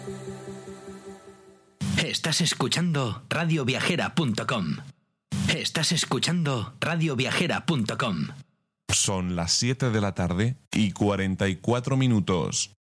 Estás escuchando radioviajera.com. Estás escuchando radioviajera.com. Son las 7 de la tarde y 44 minutos.